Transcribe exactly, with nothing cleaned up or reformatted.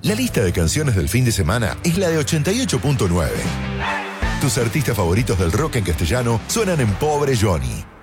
La lista de canciones del fin de semana es la de ochenta y ocho punto nueve. Tus artistas favoritos del rock en castellano suenan en Pobre Johnny.